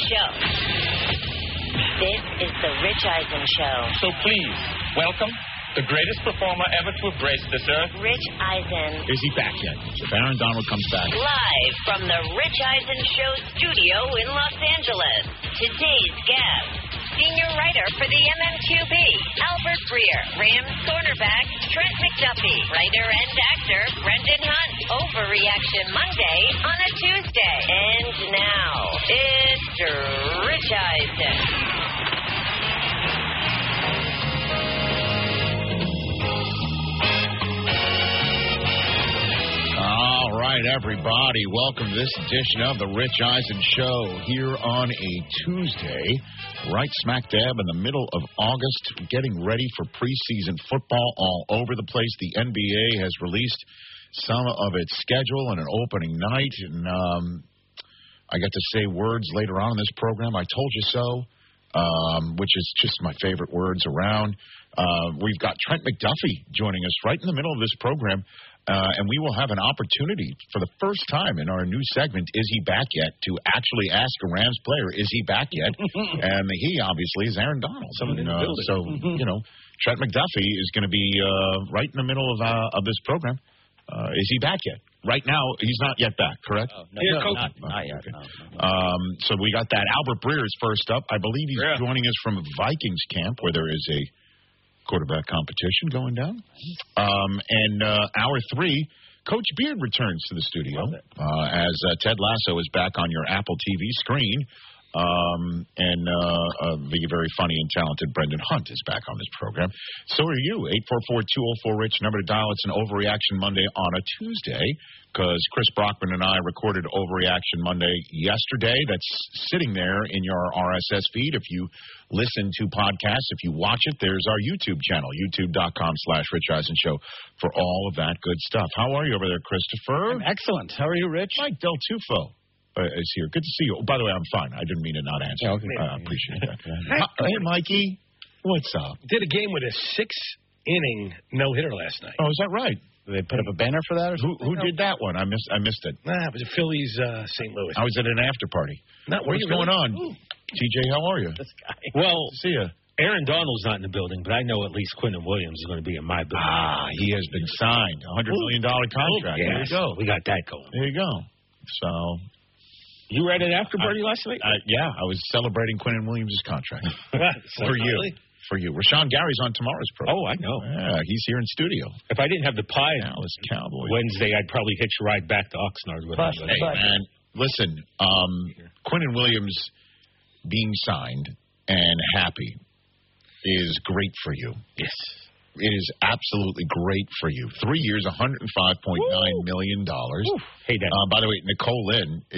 show. This is the Rich Eisen Show. So please, welcome the greatest performer ever to have graced this earth. Rich Eisen. Is he back yet? If Aaron Donald comes back. Live from the Rich Eisen Show studio in Los Angeles. Today's guest, senior writer for the MMQB, Albert Breer, Rams cornerback, Trent McDuffie, writer and actor, Brendan Hunt. Overreaction Monday on a Tuesday. And now, it's Rich Eisen. All right, everybody. Welcome to this edition of the Rich Eisen Show here on a Tuesday, right smack dab in the middle of August, getting ready for preseason football all over the place. The NBA has released some of its schedule and an opening night, and I get to say words later on in this program. I told you so, which is just my favorite words around. We've got Trent McDuffie joining us right in the middle of this program. And we will have an opportunity for the first time in our new segment, Is He Back Yet?, to actually ask a Rams player, is he back yet? And he, obviously, is Aaron Donald. So, you know, Trent McDuffie is going to be right in the middle of this program. Is he back yet? Right now, he's not yet back, correct? Oh, no, not yet. Okay. No. So we got that. Albert Breer is first up. I believe he's joining us from Vikings camp, where there is a quarterback competition going down. And hour three, Coach Beard returns to the studio as Ted Lasso is back on your Apple TV screen. And the very funny and talented Brendan Hunt is back on this program. So are you. 844-204-RICH, number to dial. It's an Overreaction Monday on a Tuesday, because Chris Brockman and I recorded Overreaction Monday yesterday. That's sitting there in your RSS feed. If you listen to podcasts, if you watch it, there's our YouTube channel, youtube.com/Rich Eisen Show, for all of that good stuff. How are you over there, Christopher? I'm excellent. How are you, Rich? Mike Del Tufo is here. Good to see you. Oh, by the way, I'm fine. I didn't mean to not answer. Okay. I appreciate that. Hey, Mikey. What's up? Did a game with a 6-inning no-hitter last night. Oh, is that right? Did they put up a banner for that or something? Who did that one? I missed it. Nah, it was the Phillies, St. Louis. I was at an after party. What's going on? TJ, how are you? This guy. Well, See ya. Aaron Donald's not in the building, but I know at least Quentin Williams is going to be in my building. He has been signed. $100 million contract. Yes. There you go. We got that going. There you go. So, you were at an after party last night? yeah, I was celebrating Quentin Williams' contract. For you. For you. Rashawn Gary's on tomorrow's program. Oh, I know. Yeah, he's here in studio. If I didn't have the pie Dallas Cowboys. Wednesday, I'd probably hitch a ride back to Oxnard with him. Hey, man, listen, Quentin Williams being signed and happy is great for you. Yes. It is absolutely great for you. 3 years, $105.9 million. Hey, Dad. By the way, Nicole Lynn